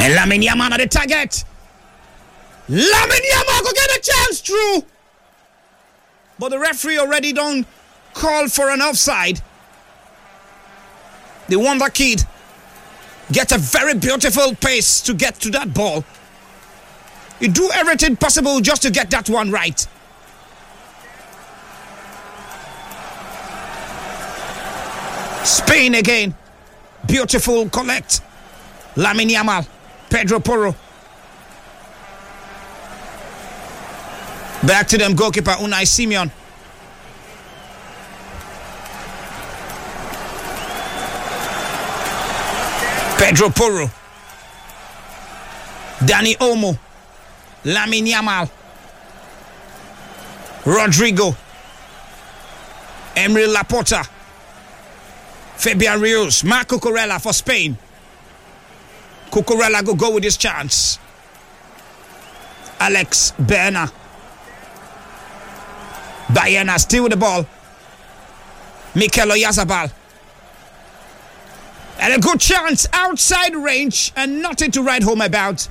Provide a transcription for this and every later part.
And Lamine Yamal at the target. Lamine Yamal could get a chance through. But the referee already done call for an offside. The Wonder Kid get a very beautiful pace to get to that ball. You do everything possible just to get that one right. Spain again. Beautiful collect. Lamine Yamal. Pedro Porro. Back to them, goalkeeper Unai Simon. Pedro Porro. Dani Olmo. Lamine Yamal. Rodrigo. Emery Laporta. Fabian Rios. Marco Cucurella for Spain. Cucurella go with his chance. Alex Baena. Baena still with the ball. Mikel Oyarzabal. And a good chance outside range and nothing to write home about.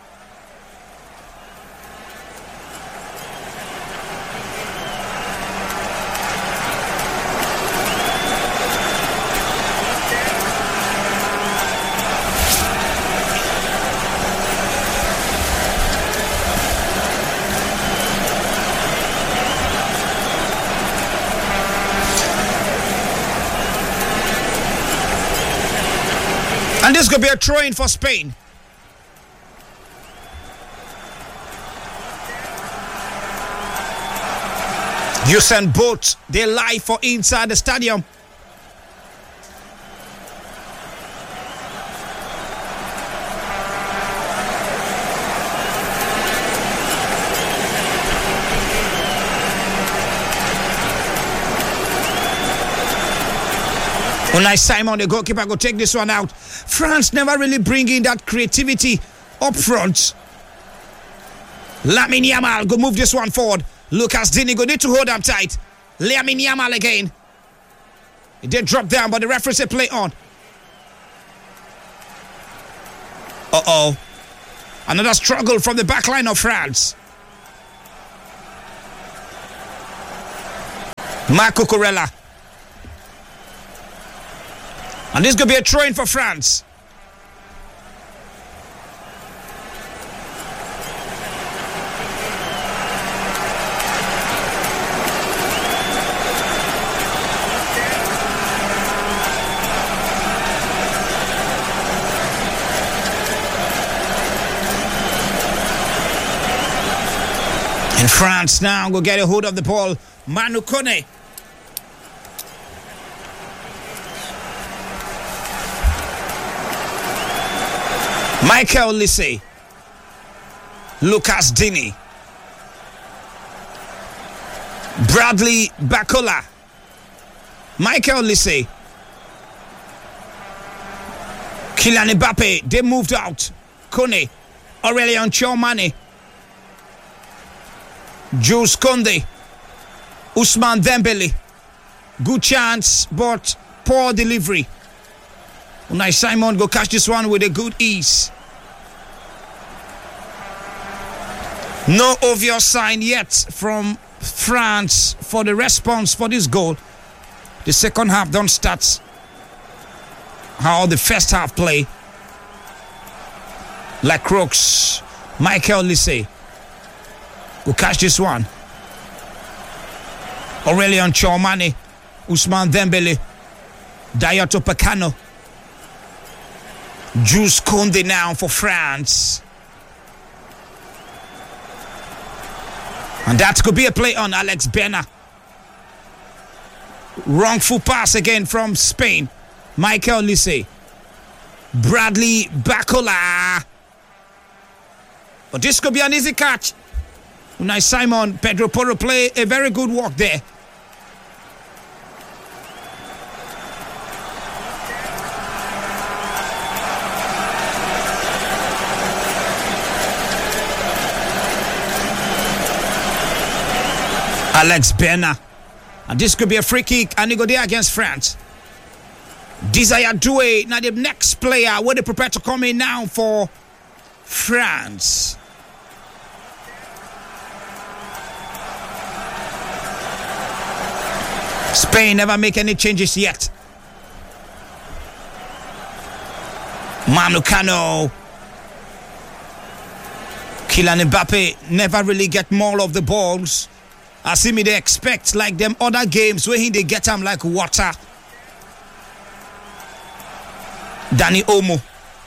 And this could be a throw-in for Spain. Usain Bolt, they live for inside the stadium. Unai Simon, the goalkeeper, go take this one out. France never really bring in that creativity up front. Lamine Yamal go move this one forward. Lucas Digne go need to hold him tight. Lamine Yamal again. He did drop down, but the referee said play on. Another struggle from the back line of France. Marco Cucurella. And this could be a throw-in for France. And France now will get a hold of the ball. Manu Kone. Michael Olise. Lucas Digne. Bradley Bacola. Michael Olise. Kylian Mbappe. They moved out. Kone. Aurélien Tchouameni. Jules Koundé. Ousmane Dembele. Good chance, but poor delivery. Unai Simon go catch this one with a good ease. No obvious sign yet from France for the response for this goal. The second half don't start how the first half play. Like Crooks. Michael Olise will catch this one. Aurélien Tchouameni. Ousmane Dembele. Dayot Upamecano. Jules Koundé now for France. And that could be a play on Alex Baena. Wrongful pass again from Spain. Michael Olise. Bradley Bacola. But this could be an easy catch. Unai Simon, Pedro Porro play a very good walk there. Alex Baena. And this could be a free kick and he go there against France. Desire Doué, now the next player where they prepare to come in now for France. Spain never make any changes yet. Manu Kano. Kylian Mbappe never really get more of the balls. I see me they expect like them other games where they get them like water. Dani Olmo.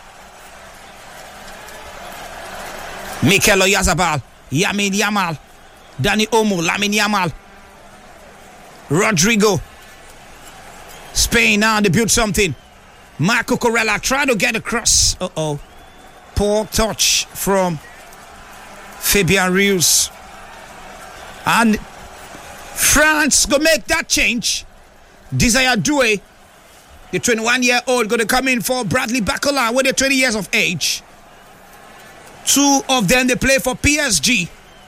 Mikel Oyarzabal. Lamine Yamal. Dani Olmo. Lamine Yamal. Rodrigo. Spain now they build something. Marco Corella try to get across. Poor touch from Fabian Ruiz. And France go make that change. Desire Doué, the 21-year-old, going to come in for Bradley Barcola with the 20 years of age. Two of them, they play for PSG.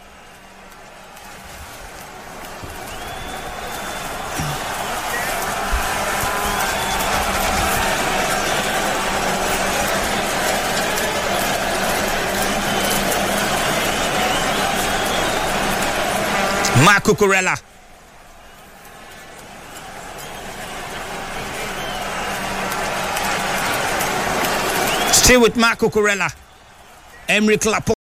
Marco Corella. Still with Marco Corella. Emeric Laporte.